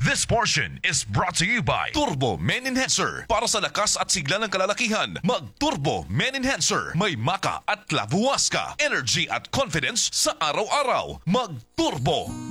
This portion is brought to you by Turbo Men Enhancer. Para sa lakas at sigla ng kalalakihan, mag-Turbo Men Enhancer. May maka at lavuas ka. Energy at confidence sa araw-araw. Mag-Turbo